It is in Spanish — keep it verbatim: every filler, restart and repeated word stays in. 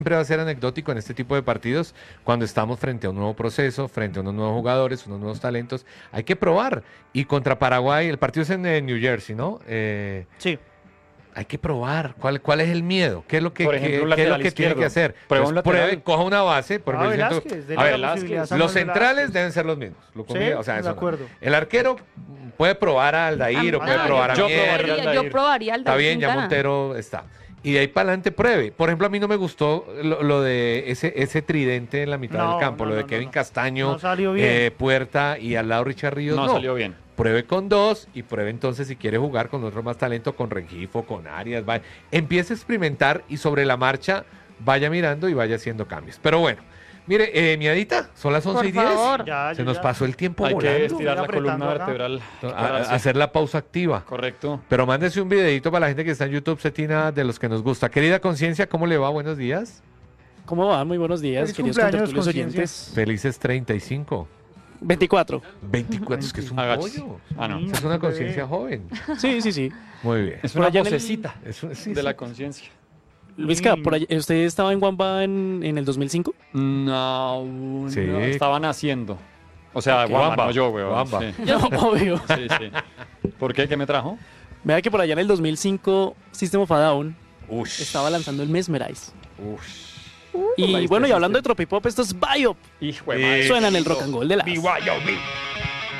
Siempre va a ser anecdótico en este tipo de partidos cuando estamos frente a un nuevo proceso, frente a unos nuevos jugadores, unos nuevos talentos. Hay que probar. Y contra Paraguay, el partido es en eh, New Jersey, ¿no? Eh, Sí. hay que probar. ¿Cuál, cuál es el miedo? ¿Qué es lo que, Por ejemplo, qué- un qué es lo lateral que tiene que izquierdo. hacer? Prueba un Entonces, lateral. pruebe, coja una base. Por Ah, ejemplo, yo siento- Velázquez, de a la ver, posibilidad, Velázquez. Samuel los centrales Velázquez. deben ser los mismos. Lo Sí, conmigo, o sea, de eso no. acuerdo. El arquero puede probar a Aldair o Ah, puede ah, probar a yo Mier. probaría- probaría, yo probaría al Está David bien, ya Quintana. Montero está. Y de ahí para adelante pruebe. Por ejemplo, a mí no me gustó lo, lo de ese, ese tridente en la mitad No, del campo, no, lo de no, Kevin no. Castaño, No salió bien. eh, Puerta y al lado Richard Ríos. No, No, salió bien. Pruebe con dos y pruebe entonces si quiere jugar con otro más talento, con Rengifo, con Arias. Vaya. Empiece a experimentar y sobre la marcha vaya mirando y vaya haciendo cambios. Pero bueno, mire, eh, miadita, son las once y Por diez. favor. Ya, Se ya, nos ya. pasó el tiempo Hay que volando. estirar la Estoy columna apretando acá. vertebral. A- a- Pararse. hacer la pausa activa. Correcto. Pero mándese un videito para la gente que está en YouTube, Cetina, de los que nos gusta. Querida Conciencia, ¿cómo le va? Buenos días. ¿Cómo va? Muy buenos días, Feliz queridos cumpleaños, contertulios Conciencia. oyentes. Felices treinta y cinco. veinticuatro. veinticuatro, es que es un Agáchese. pollo. Ah, no. Es una conciencia joven. Sí, sí, sí. Muy bien. Es Por una allá en el- vocecita Eso, sí, de sí. la conciencia. Luisca, por allá, ¿usted estaba en Wamba en, en el dos mil cinco? No, no, Sí. estaban haciendo. O sea, Ok. Guamba, Guamba, no yo, weón. Guamba. Sí, No, obvio. sí, sí. ¿Por qué? ¿Qué me trajo? Vea que por allá en el dos mil cinco System of a Down Ush. estaba lanzando el Mesmerize. Ush. Y Ahí bueno, está y hablando de System. Tropipop, esto es Biop. Hijo de Eh, madre. Suenan el rock and roll de las. B Y O B.